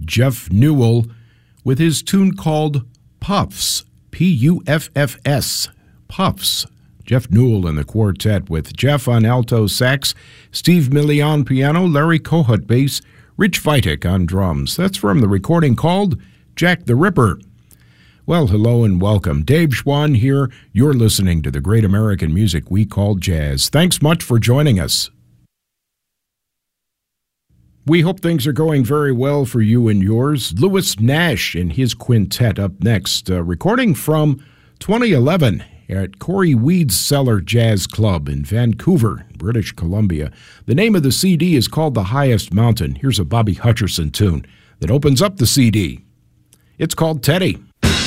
Jeff Newell with his tune called Puffs, P-U-F-F-S, Puffs. Jeff Newell and the quartet with Jeff on alto sax, Steve Millian piano, Larry Kohut bass, Rich Vitek on drums. That's from the recording called Jack the Ripper. Well, hello and welcome. Dave Schwann here. You're listening to the great American music we call jazz. Thanks much for joining us. We hope things are going very well for you and yours. Louis Nash and his quintet up next, recording from 2011 at Corey Weed's Cellar Jazz Club in Vancouver, British Columbia. The name of the CD is called The Highest Mountain. Here's a Bobby Hutcherson tune that opens up the CD. It's called Teddy.